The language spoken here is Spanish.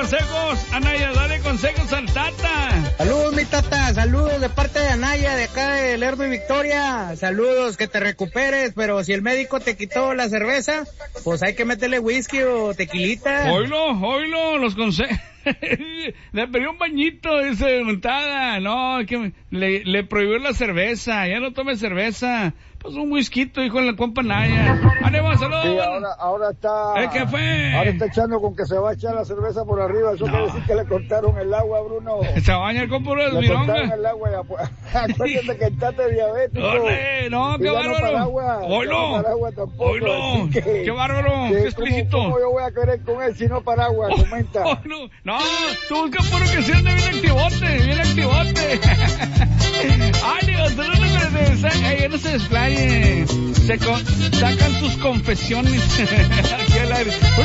consejos. Anaya, dale consejos al Tata. Saludos, mi Tata, saludos de parte de Anaya, de acá de Lerdo y Victoria. Saludos, que te recuperes, pero si el médico te quitó la cerveza, pues hay que meterle whisky o tequilita. Oilo, los consejos. Le pedí un bañito, dice montada. No, que le prohibió la cerveza. Ya no tome cerveza. Pues un whisky, hijo, en la compa Naya. ¡Ánimo, saludos! Sí, ahora está... ¿Qué fue? Ahora está echando con que se va a echar la cerveza por arriba. Eso quiere decir que le cortaron el agua, Bruno. Se baña con puro Le desmironga. cortaron el agua. Acuérdate que estás diabético. ¡Ole! No, qué bárbaro. ¡Oilo! ¡Qué bárbaro! ¡Qué explícito! ¿Cómo yo voy a querer con él si no paraguas? Comenta. No, tú busca puro que se ande bien activote. Ay, digo, tú no se desplaye. Sacan sus confesiones aquí al aire.